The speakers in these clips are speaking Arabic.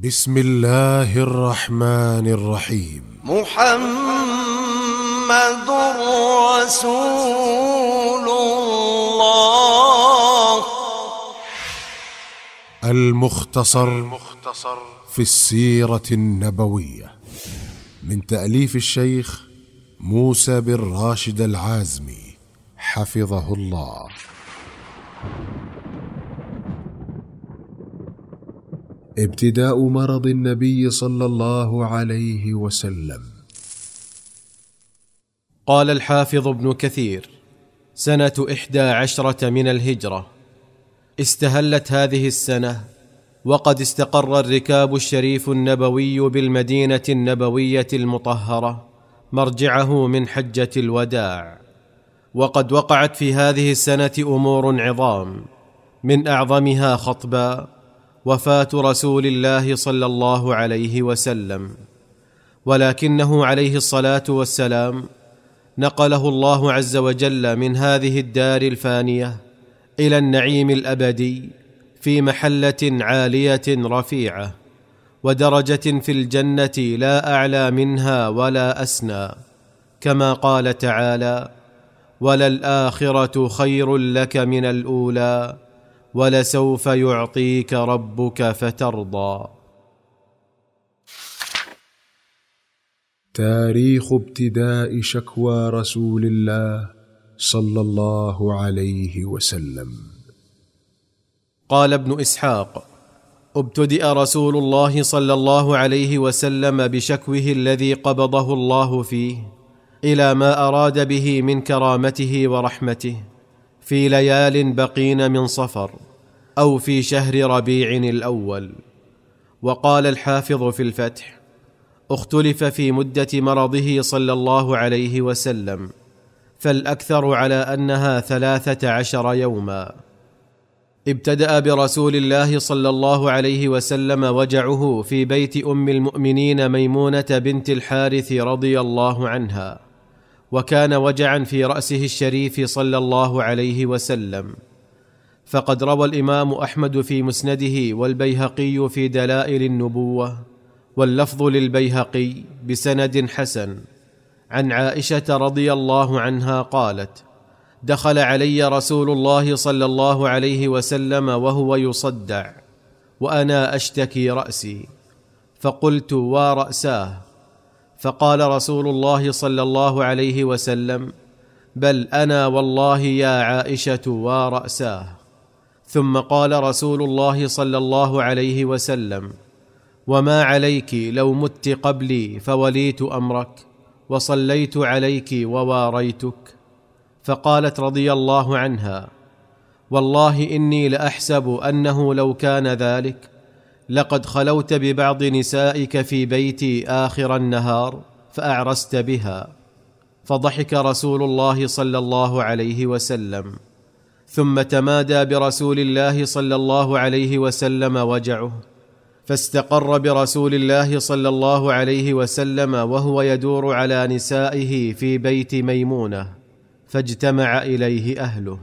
بسم الله الرحمن الرحيم. محمد رسول الله. المختصر في السيرة النبوية من تأليف الشيخ موسى بن راشد العازمي حفظه الله. ابتداء مرض النبي صلى الله عليه وسلم. قال الحافظ ابن كثير: سنة 11 من الهجرة. استهلت هذه السنة وقد استقر الركاب الشريف النبوي بالمدينة النبوية المطهرة مرجعه من حجة الوداع، وقد وقعت في هذه السنة أمور عظام، من أعظمها خطبا وفاة رسول الله صلى الله عليه وسلم، ولكنه عليه الصلاة والسلام نقله الله عز وجل من هذه الدار الفانية إلى النعيم الأبدي في محلة عالية رفيعة ودرجة في الجنة لا أعلى منها ولا أسنى، كما قال تعالى: وللآخرة خير لك من الأولى ولسوف يعطيك ربك فترضى. تاريخ ابتداء شكوى رسول الله صلى الله عليه وسلم. قال ابن إسحاق: ابتدأ رسول الله صلى الله عليه وسلم بشكوه الذي قبضه الله فيه إلى ما أراد به من كرامته ورحمته في ليال بقين من صفر أو في شهر ربيع الأول. وقال الحافظ في الفتح: اختلف في مدة مرضه صلى الله عليه وسلم، فالأكثر على أنها 13 يوما. ابتدأ برسول الله صلى الله عليه وسلم وجعه في بيت أم المؤمنين ميمونة بنت الحارث رضي الله عنها، وكان وجعا في رأسه الشريف صلى الله عليه وسلم. فقد روى الإمام أحمد في مسنده والبيهقي في دلائل النبوة، واللفظ للبيهقي بسند حسن، عن عائشة رضي الله عنها قالت: دخل علي رسول الله صلى الله عليه وسلم وهو يصدع وأنا أشتكي رأسي، فقلت: ورأساه؟ فقال رسول الله صلى الله عليه وسلم: بل أنا والله يا عائشة ورأساه. ثم قال رسول الله صلى الله عليه وسلم: وما عليك لو مت قبلي فوليت أمرك وصليت عليك وواريتك؟ فقالت رضي الله عنها: والله إني لأحسب أنه لو كان ذلك لقد خلوت ببعض نسائك في بيتي آخر النهار فأعرست بها. فضحك رسول الله صلى الله عليه وسلم، ثم تمادى برسول الله صلى الله عليه وسلم وجعه، فاستقر برسول الله صلى الله عليه وسلم وهو يدور على نسائه في بيت ميمونة، فاجتمع إليه أهله.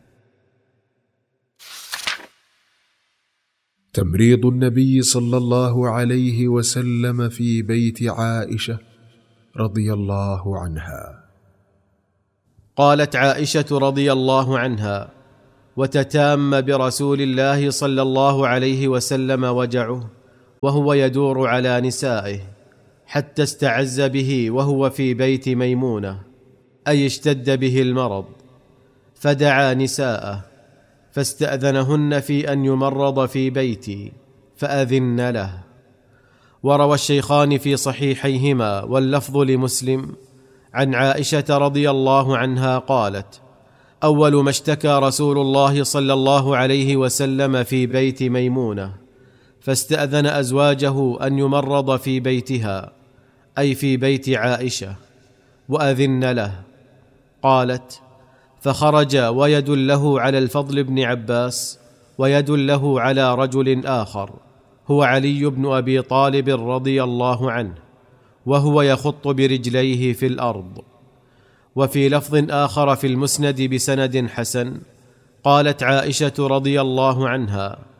تمريض النبي صلى الله عليه وسلم في بيت عائشة رضي الله عنها. قالت عائشة رضي الله عنها: وتتام برسول الله صلى الله عليه وسلم وجعه وهو يدور على نسائه، حتى استعز به وهو في بيت ميمونة، أي اشتد به المرض، فدعا نساءه فاستأذنهن في أن يمرض في بيتي فأذن له. وروى الشيخان في صحيحيهما واللفظ لمسلم عن عائشة رضي الله عنها قالت: أول ما اشتكى رسول الله صلى الله عليه وسلم في بيت ميمونة فاستأذن أزواجه أن يمرض في بيتها، أي في بيت عائشة، وأذن له. قالت: فخرج ويد له على الفضل بن عباس ويد له على رجل آخر هو علي بن أبي طالب رضي الله عنه، وهو يخط برجليه في الأرض. وفي لفظ آخر في المسند بسند حسن قالت عائشة رضي الله عنها: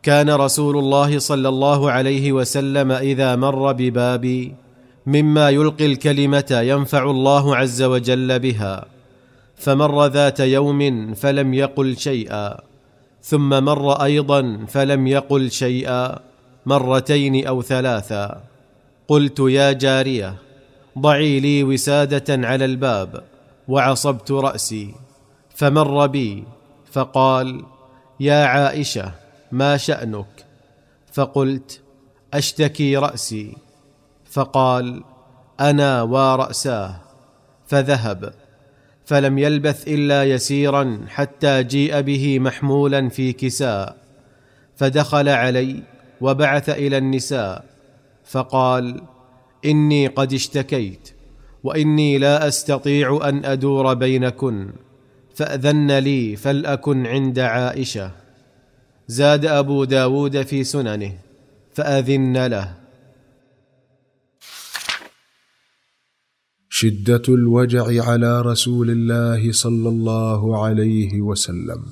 كان رسول الله صلى الله عليه وسلم إذا مر ببابي مما يلقي الكلمة ينفع الله عز وجل بها، فمر ذات يوم فلم يقل شيئا، ثم مر أيضا فلم يقل شيئا، مرتين أو ثلاثا. قلت: يا جارية، ضعي لي وسادة على الباب، وعصبت رأسي، فمر بي فقال: يا عائشة، ما شأنك؟ فقلت: أشتكي رأسي. فقال: أنا ورأساه، فذهب، فلم يلبث إلا يسيرا حتى جيء به محمولا في كساء، فدخل علي وبعث إلى النساء فقال: إني قد اشتكيت، وإني لا أستطيع أن أدور بينكن، فأذن لي فلأكن عند عائشة. زاد أبو داود في سننه: فأذن له. شدة الوجع على رسول الله صلى الله عليه وسلم.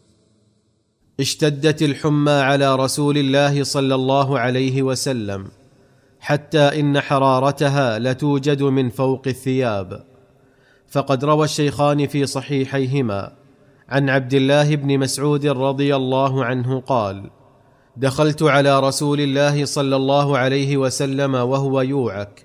اشتدت الحمى على رسول الله صلى الله عليه وسلم، حتى إن حرارتها لتوجد من فوق الثياب. فقد روى الشيخان في صحيحيهما عن عبد الله بن مسعود رضي الله عنه قال: دخلت على رسول الله صلى الله عليه وسلم وهو يوعك،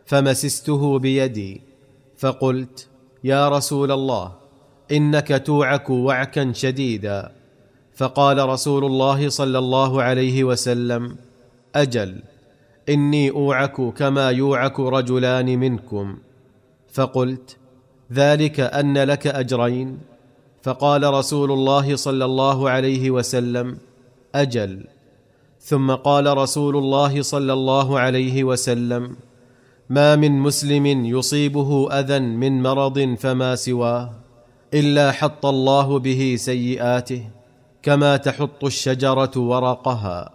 فمسسته بيدي، فقلت: يا رسول الله، إنك توعك وعكا شديدا. فقال رسول الله صلى الله عليه وسلم: أجل، إني أوعك كما يوعك رجلان منكم. فقلت: ذلك أن لك أجرين؟ فقال رسول الله صلى الله عليه وسلم: أجل. ثم قال رسول الله صلى الله عليه وسلم: ما من مسلم يصيبه أذى من مرض فما سواه إلا حط الله به سيئاته كما تحط الشجرة ورقها.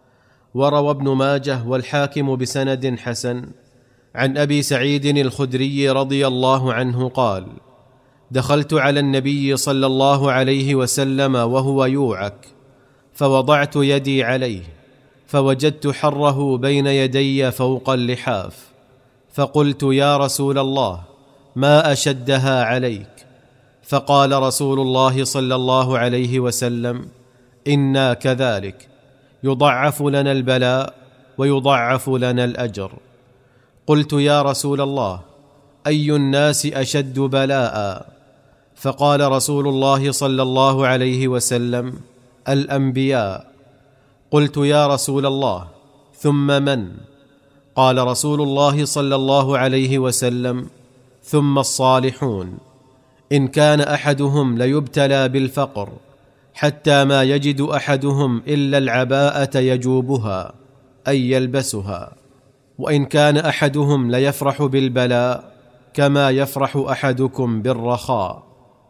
وروى ابن ماجه والحاكم بسند حسن عن أبي سعيد الخدري رضي الله عنه قال: دخلت على النبي صلى الله عليه وسلم وهو يوعك، فوضعت يدي عليه، فوجدت حره بين يدي فوق اللحاف، فقلت: يا رسول الله، ما أشدها عليك؟ فقال رسول الله صلى الله عليه وسلم: إنا كذلك، يضعف لنا البلاء ويضعف لنا الأجر. قلت: يا رسول الله، أي الناس أشد بلاء؟ فقال رسول الله صلى الله عليه وسلم: الأنبياء. قلت: يا رسول الله، ثم من؟ قال رسول الله صلى الله عليه وسلم: ثم الصالحون، إن كان أحدهم ليبتلى بالفقر حتى ما يجد أحدهم إلا العباءة يجوبها أي يلبسها، وإن كان أحدهم ليفرح بالبلاء كما يفرح أحدكم بالرخاء.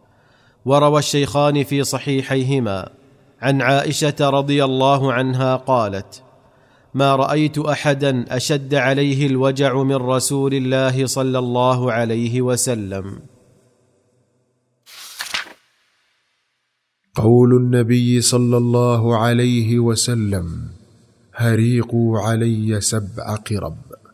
وروى الشيخان في صحيحيهما عن عائشة رضي الله عنها قالت: ما رأيت أحدا أشد عليه الوجع من رسول الله صلى الله عليه وسلم. قول النبي صلى الله عليه وسلم: هريقوا علي 7 قرب.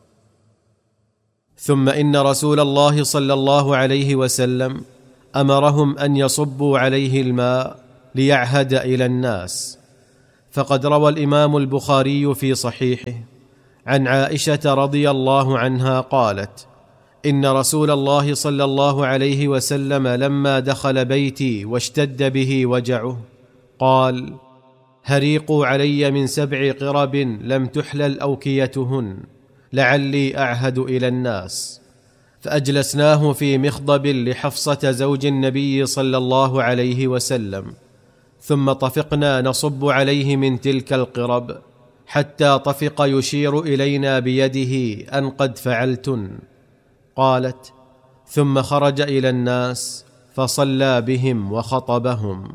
ثم إن رسول الله صلى الله عليه وسلم أمرهم أن يصبوا عليه الماء ليعهد إلى الناس. فقد روى الإمام البخاري في صحيحه عن عائشة رضي الله عنها قالت: إن رسول الله صلى الله عليه وسلم لما دخل بيتي واشتد به وجعه قال: هريقوا علي من 7 قرب لم تحلل أوكيتهن لعلي أعهد إلى الناس. فأجلسناه في مخضب لحفصة زوج النبي صلى الله عليه وسلم، ثم طفقنا نصب عليه من تلك القرب حتى طفق يشير إلينا بيده أن قد فعلتن. قالت: ثم خرج إلى الناس فصلى بهم وخطبهم.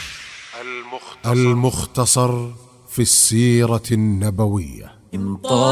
المختصر في السيرة النبوية.